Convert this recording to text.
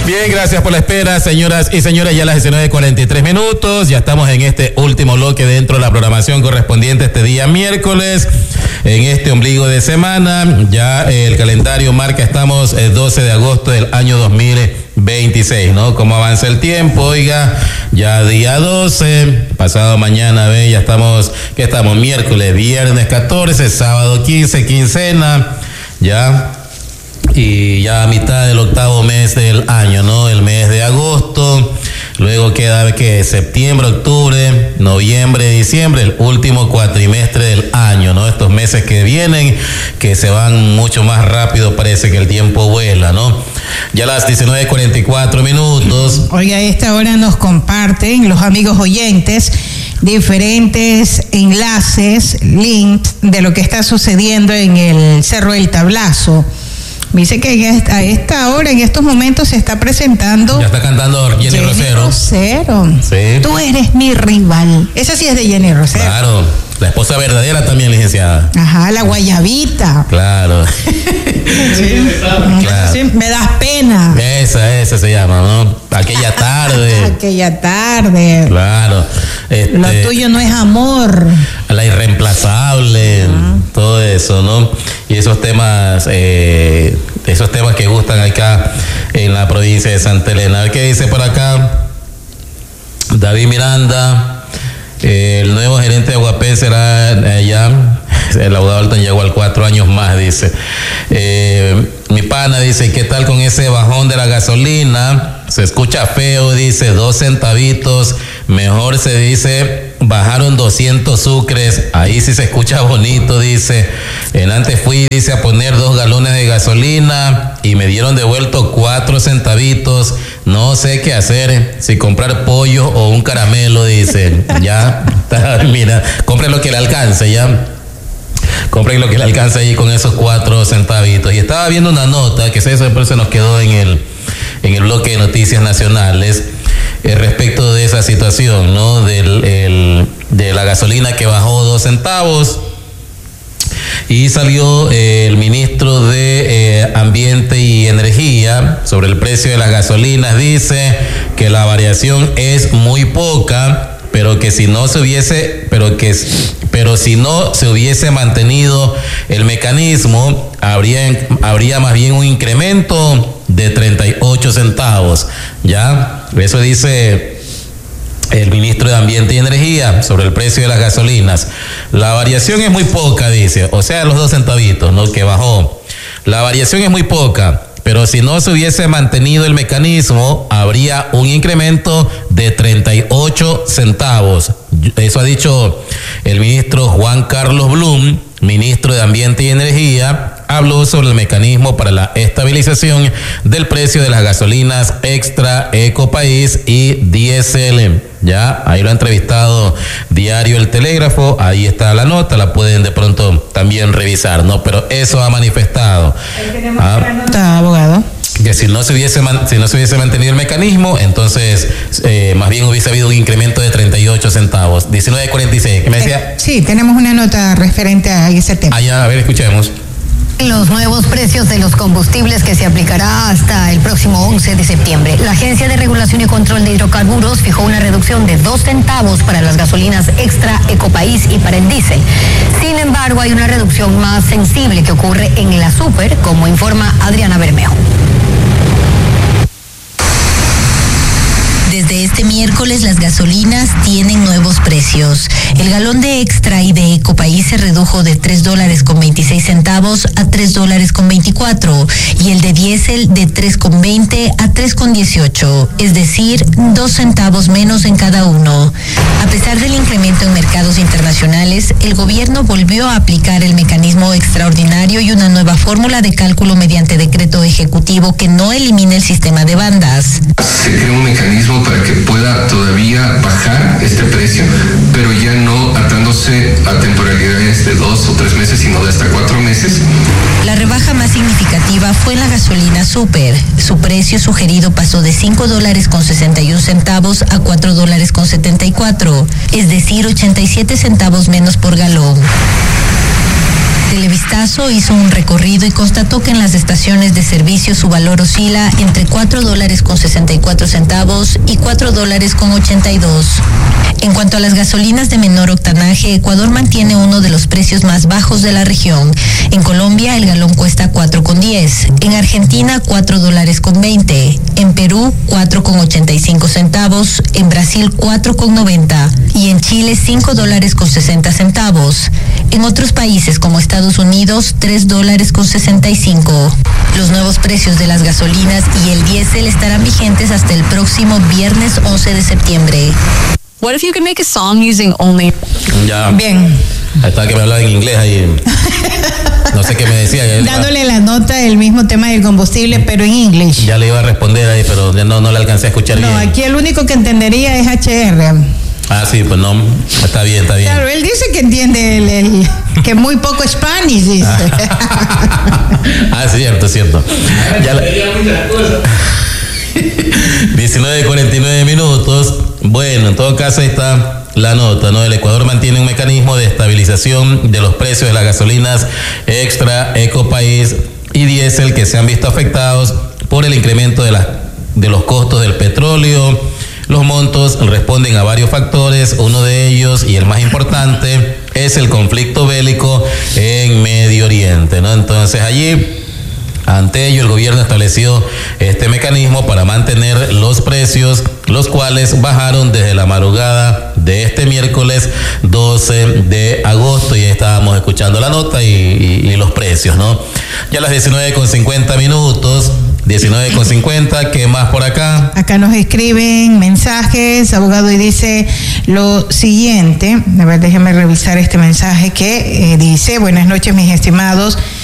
Bien, gracias por la espera, señoras y señores. Ya las 19:43. Ya estamos en este último bloque dentro de la programación correspondiente este día miércoles. En este ombligo de semana, ya el calendario marca, estamos el 12 de agosto del año 2026, ¿no? ¿Cómo avanza el tiempo? Oiga, ya día 12, pasado mañana, ya estamos, ¿qué estamos? Miércoles, viernes 14, sábado 15, quincena, ya. Y ya a mitad del octavo mes del año, ¿no? El mes de agosto, luego queda que septiembre, octubre, noviembre, diciembre, el último cuatrimestre del año, ¿no? Estos meses que vienen, que se van mucho más rápido, parece que el tiempo vuela, ¿no? Ya a las 19:44. Oiga, a esta hora nos comparten los amigos oyentes diferentes enlaces, links de lo que está sucediendo en el Cerro del Tablazo. Me dice que a esta hora, en estos momentos, se está presentando. Ya está cantando Jenny Rosero. Sí. Tú eres mi rival. Esa sí es de Jenny Rosero. Claro. La esposa verdadera también, licenciada. Ajá, la guayabita. Claro. Sí. Claro. Sí, me das pena. Esa se llama, ¿no? Aquella tarde. Aquella tarde. Claro. Lo tuyo no es amor. La irreemplazable. Todo eso, ¿no? Y esos temas que gustan acá en la provincia de Santa Elena. A ver qué dice por acá David Miranda. El nuevo gerente de Aguapé será allá, el abogado Alton Yagual, 4 años más, dice. Mi pana dice, ¿qué tal con ese bajón de la gasolina? Se escucha feo, dice, 2 centavitos. Mejor se dice, bajaron 200 sucres. Ahí sí se escucha bonito, dice. Antes fui, dice, a poner 2 galones de gasolina y me dieron devuelto 4 centavitos. No sé qué hacer, si comprar pollo o un caramelo, dice. Ya, mira, compre lo que le alcance, ya. Compren lo que le alcance ahí con esos 4 centavitos. Y estaba viendo una nota, que eso después se nos quedó en el bloque de noticias nacionales, respecto de esa situación, ¿no? De la gasolina que bajó 2 centavos. Y salió el ministro de Ambiente y Energía sobre el precio de las gasolinas. Dice que la variación es muy poca, pero que si no se hubiese mantenido el mecanismo, habría más bien un incremento de 38 centavos. Ya, eso dice el ministro de Ambiente y Energía sobre el precio de las gasolinas. La variación es muy poca, dice, o sea, los 2 centavitos, ¿no? Que bajó. La variación es muy poca, pero si no se hubiese mantenido el mecanismo, habría un incremento de 38 centavos. Eso ha dicho el ministro Juan Carlos Blum, ministro de Ambiente y Energía. Habló sobre el mecanismo para la estabilización del precio de las gasolinas Extra, Ecopaís y diésel. Ya, ahí lo ha entrevistado Diario El Telégrafo, ahí está la nota, la pueden de pronto también revisar, ¿no? Pero eso ha manifestado. Ahí tenemos la nota, abogado. Que si no se hubiese mantenido el mecanismo, entonces más bien hubiese habido un incremento de 38 centavos. 19:46. ¿Qué me decía? Sí, tenemos una nota referente a ese tema. A ver, escuchemos. Los nuevos precios de los combustibles que se aplicará hasta el próximo 11 de septiembre. La Agencia de Regulación y Control de Hidrocarburos fijó una reducción de 2 centavos para las gasolinas Extra, Ecopaís y para el diésel. Sin embargo, hay una reducción más sensible que ocurre en la Super, como informa Adriana Bermejo. Desde este miércoles las gasolinas tienen nuevos precios. El galón de Extra y de Ecopaís se redujo de $3.26 a $3.24 y el de diésel de $3.20 a $3.18, es decir, 2 centavos menos en cada uno. A pesar del incremento en mercados internacionales, el gobierno volvió a aplicar el mecanismo extraordinario y una nueva fórmula de cálculo mediante decreto ejecutivo que no elimina el sistema de bandas. Se creó un mecanismo para que pueda todavía bajar este precio, pero ya no atándose a temporalidades de 2 o 3 meses, sino de hasta 4 meses. La rebaja más significativa fue en la gasolina Super. Su precio sugerido pasó de $5.61 a $4.74, es decir, 87 centavos menos por galón. Televistazo hizo un recorrido y constató que en las estaciones de servicio su valor oscila entre $4.64 y $4.82. En cuanto a las gasolinas de menor octanaje, Ecuador mantiene uno de los precios más bajos de la región. En Colombia el galón cuesta $4.10, en Argentina $4.20, en Perú $4.85, en Brasil $4.90 y en Chile $5.60. En otros países como Estados Unidos $3.65. Los nuevos precios de las gasolinas y el diésel estarán vigentes hasta el próximo viernes 11 de septiembre. What if you could make a song using only... Ya. Bien. Ahí está que me hablaba en inglés ahí. No sé qué me decía. Dándole la nota del mismo tema del combustible, pero en inglés. Ya le iba a responder ahí, pero ya no le alcancé a escuchar bien. No, aquí el único que entendería es HR. Ah, sí, pues no. Está bien. Claro, él dice que entiende que muy poco Spanish, dice. Ah, cierto. Ya 19:49 minutos. Bueno, en todo caso ahí está la nota, ¿no? El Ecuador mantiene un mecanismo de estabilización de los precios de las gasolinas extra, Ecopaís y diésel que se han visto afectados por el incremento de los costos del petróleo. Los montos responden a varios factores, uno de ellos y el más importante es el conflicto bélico en Medio Oriente, ¿no? Entonces allí, ante ello, el gobierno estableció este mecanismo para mantener los precios, los cuales bajaron desde la madrugada de este miércoles 12 de agosto. Y estábamos escuchando la nota y los precios, ¿no? Ya a las 19:50 minutos. 19:50, ¿qué más por acá? Acá nos escriben mensajes, abogado, y dice lo siguiente. A ver, déjenme revisar este mensaje que dice: buenas noches, mis estimados.